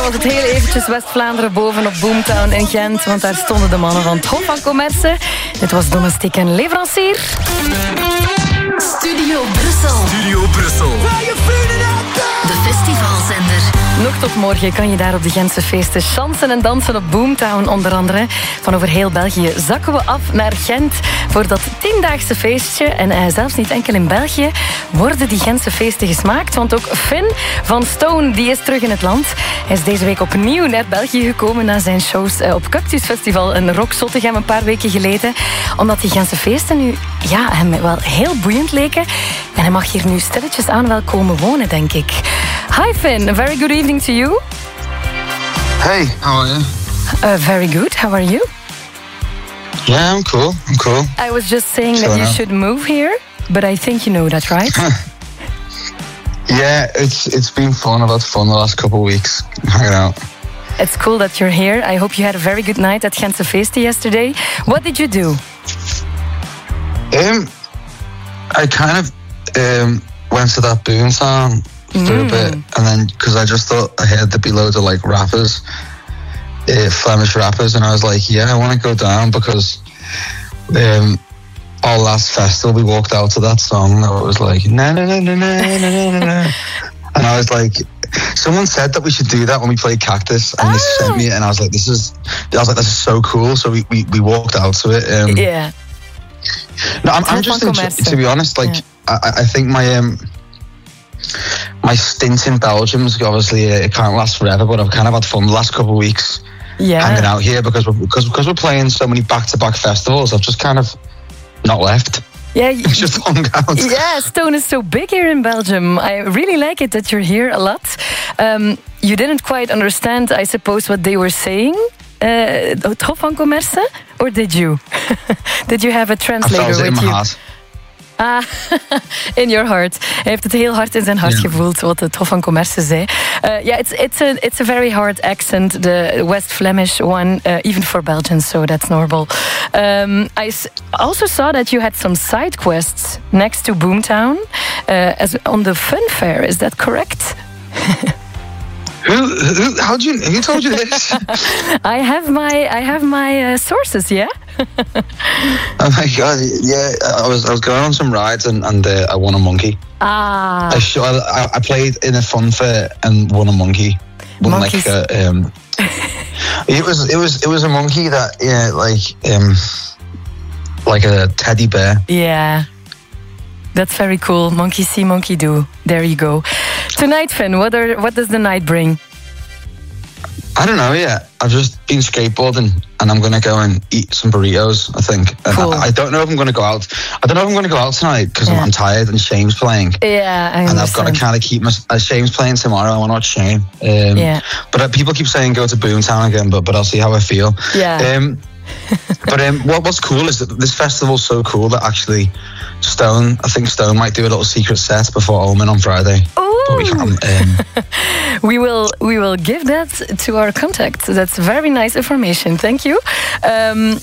was het heel eventjes West-Vlaanderen boven op Boomtown in Gent, want daar stonden de mannen van het Hof van Commerce. Dit was Domestic en Leverancier. Studio Brussel. Studio Brussel. De festivalzender. Nog tot morgen kan je daar op de Gentse feesten chansen en dansen op Boomtown onder andere. Van over heel België zakken we af naar Gent voor dat 10-daagse feestje. En zelfs niet enkel in België worden die Gentse feesten gesmaakt. Want ook Finn van Stone die is terug in het land. Hij is deze week opnieuw naar België gekomen na zijn shows op Cactus Festival in Rock Zottegem een paar weken geleden. Omdat die Gentse feesten nu hem wel heel boeiend leken. En hij mag hier nu stilletjes aan wel komen wonen, denk ik. Hi Finn, a very good evening to you. Hey, how are you? Very good, how are you? Yeah, I'm cool. I was just saying that you should move here, but I think you know that, right? Yeah, it's been fun. I've had fun the last couple of weeks hanging out. It's cool that you're here. I hope you had a very good night at Gentse Feesten yesterday. What did you do? I kind of went to that Boomtown for a bit, and then because I just thought I heard there'd be loads of like rappers, Flemish rappers, and I was like, yeah, I want to go down because our last festival we walked out to that song that was like na na na na na na na na, and I was like, someone said that we should do that when we played Cactus, and they sent me it, and I was like, this is so cool. So we walked out to it. Yeah. No, I'm just to be honest, like I think my stint in Belgium is obviously it can't last forever, but I've kind of had fun the last couple of weeks hanging out here because we're playing so many back-to-back festivals. I've just kind of not left. Yeah, just hung out. Yeah, Stone is so big here in Belgium. I really like it that you're here a lot. You didn't quite understand, I suppose, what they were saying, het Hof van Commerce, or did you? Did you have a translator with you? I felt it in my heart. In your heart. Hij heeft het heel hard in zijn hart gevoeld, wat het Hof van Commerce zei. It's a very hard accent, the West Flemish one, even for Belgians, so that's normal. I also saw that you had some side quests next to Boomtown, as on the Fun Fair. Is that correct? Who told you this? I have my sources, yeah. Oh my god! Yeah, I was going on some rides and I won a monkey. I played in a fun fair and won a monkey. Monkeys. It was a monkey that like a teddy bear. Yeah. That's very cool. Monkey see, monkey do. There you go. Tonight, Finn, what does the night bring? I don't know yet. I've just been skateboarding and I'm going to go and eat some burritos, I think. Cool. I don't know if I'm going to go out. I don't know if I'm going to go out tonight because I'm tired and Shane's playing. Yeah, I understand. And I've got to kind of keep Shane's playing tomorrow. I want to watch Shane. But people keep saying go to Boomtown again, but I'll see how I feel. Yeah. What's cool is that this festival's so cool that actually I think Stone might do a little secret set before Omen on Friday. But we can't. We will give that to our contact. That's very nice information. Thank you. I'm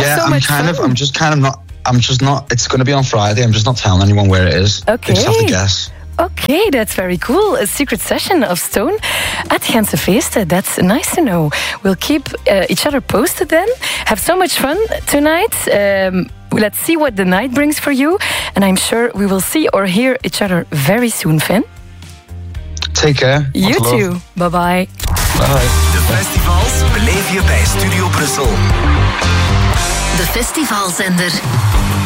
just not. It's going to be on Friday. I'm just not telling anyone where it is. Okay. You just have to guess. Okay, that's very cool. A secret session of Stone at Gentse Feesten. That's nice to know. We'll keep each other posted then. Have so much fun tonight. Let's see what the night brings for you. And I'm sure we will see or hear each other very soon, Finn. Take care. You too. Bye-bye. Bye. De festivals beleef je bij Studio Brussel. De festivalzender.